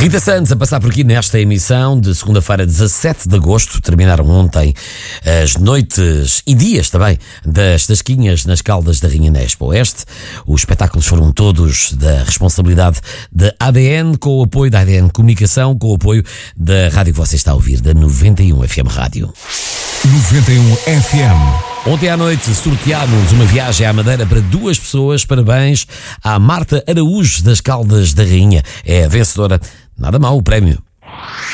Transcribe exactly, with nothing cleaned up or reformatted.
Rita Santos a passar por aqui nesta emissão de segunda-feira, dezassete de agosto. Terminaram ontem as noites e dias também das Tasquinhas nas Caldas da Rainha na Expo Oeste. Os espetáculos foram todos da responsabilidade da A D N, com o apoio da A D N Comunicação, com o apoio da rádio que você está a ouvir, da noventa e um F M Rádio. noventa e um F M. Ontem à noite sorteámos uma viagem à Madeira para duas pessoas. Parabéns à Marta Araújo das Caldas da Rainha. É a vencedora. Nada mal o prémio.